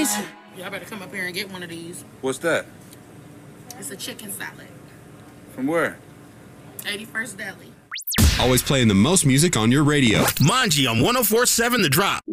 these? Y'all better come up here and get one of these. What's that? It's a chicken salad. From where? 81st Deli. Always playing the most music on your radio. Manji on 104.7 The Drop.